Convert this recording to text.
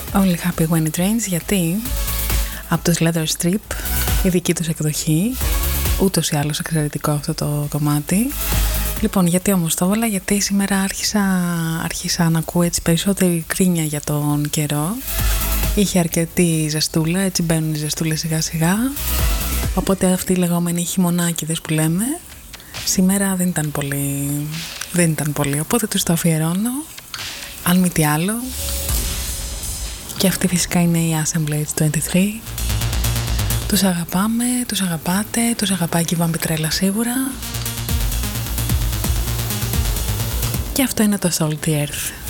Only Happy When It Rains, γιατί από τους Leather Strip, η δική τους εκδοχή, ούτως ή άλλως εξαιρετικό αυτό το κομμάτι. Λοιπόν, γιατί όμως το έβαλα? Γιατί σήμερα άρχισα να ακούω έτσι περισσότερη κρίνια για τον καιρό. Είχε αρκετή ζεστούλα, έτσι μπαίνουν οι ζεστούλες σιγά σιγά. Οπότε αυτοί οι λεγόμενοι χειμωνάκηδες που λέμε, σήμερα δεν ήταν πολύ. Οπότε τους το αφιερώνω, αν μη τι άλλο. Και αυτή φυσικά είναι η Assemblage 23. Τους αγαπάμε, τους αγαπάτε, τους αγαπάει και η Βάμπη Τρέλα σίγουρα. Και αυτό είναι το Salty Earth.